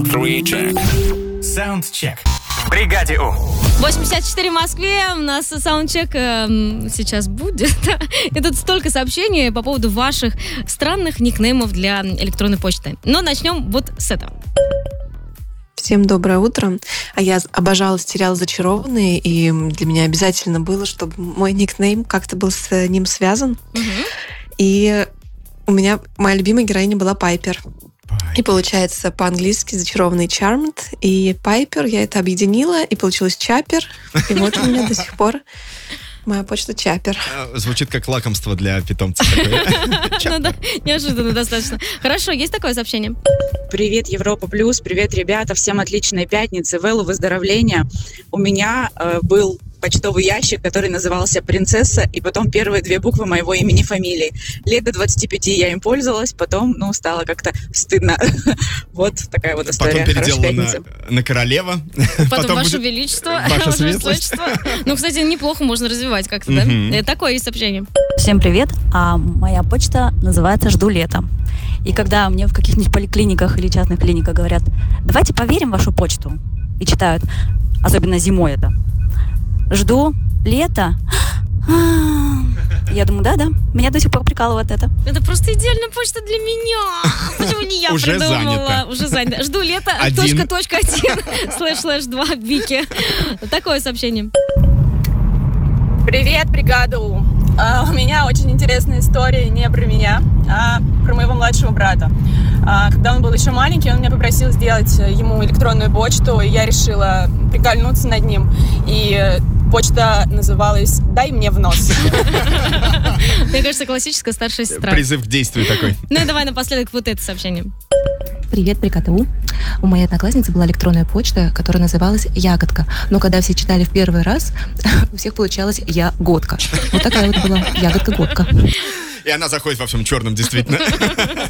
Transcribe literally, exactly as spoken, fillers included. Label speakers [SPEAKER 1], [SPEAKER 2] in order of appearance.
[SPEAKER 1] Three check. Sound check. В бригаде У.
[SPEAKER 2] восемьдесят четыре в Москве. У нас саундчек э, сейчас будет. И тут столько сообщений по поводу ваших странных никнеймов для электронной почты. Но начнем вот с этого.
[SPEAKER 3] Всем доброе утро. А я обожала сериал «Зачарованные», и для меня обязательно было, чтобы мой никнейм как-то был с ним связан.
[SPEAKER 2] Угу.
[SPEAKER 3] И у меня моя любимая героиня была Пайпер. И получается по-английски «Зачарованный» Charmed. И Пайпер, я это объединила, и получилось Чаппер. И вот у меня до сих пор моя почта Чаппер.
[SPEAKER 4] Звучит как лакомство для питомца.
[SPEAKER 2] Ну да, неожиданно достаточно. Хорошо, есть такое сообщение?
[SPEAKER 5] Привет, Европа Плюс, привет, ребята, всем отличной пятницы, Вэллу выздоровления. У меня э, был почтовый ящик, который назывался «Принцесса», и потом первые две буквы моего имени, фамилии. Лет до двадцати пяти я им пользовалась, потом, ну, стало как-то стыдно. Вот такая вот история.
[SPEAKER 4] Потом переделала на, на королева.
[SPEAKER 2] Потом, потом Ваше
[SPEAKER 4] будет...
[SPEAKER 2] Величество.
[SPEAKER 4] Ваше Светлость.
[SPEAKER 2] Ну, кстати, неплохо можно развивать как-то, да? Mm-hmm. Такое есть сообщение.
[SPEAKER 6] Всем привет. А моя почта называется «Жду лета». И когда мне в каких-нибудь поликлиниках или частных клиниках говорят: давайте поверим в вашу почту, и читают, особенно зимой это, жду лета. Я думаю, да-да, меня до сих пор прикалывает это.
[SPEAKER 2] Это просто идеальная почта для меня. Почему не я
[SPEAKER 4] Уже
[SPEAKER 2] придумала?
[SPEAKER 4] занято.
[SPEAKER 2] Уже занято. Жду лета,
[SPEAKER 4] Один.
[SPEAKER 2] точка, точка, один, слэш, слэш, два, Вики. Такое сообщение.
[SPEAKER 7] Привет, бригада У. А, у меня очень интересная история не про меня, а про моего младшего брата. А, когда он был еще маленький, он меня попросил сделать ему электронную почту, и я решила прикольнуться над ним. И почта называлась «Дай мне в нос».
[SPEAKER 2] Мне кажется, классическая старшая сестра.
[SPEAKER 4] Призыв к действию такой.
[SPEAKER 2] Ну и давай напоследок вот это сообщение.
[SPEAKER 8] Привет, бригада У. У моей одноклассницы была электронная почта, которая называлась «Ягодка». Но когда все читали в первый раз, у всех получалось «Ягодка». Вот такая вот была «Ягодка-годка».
[SPEAKER 4] И она заходит во всем черном, действительно.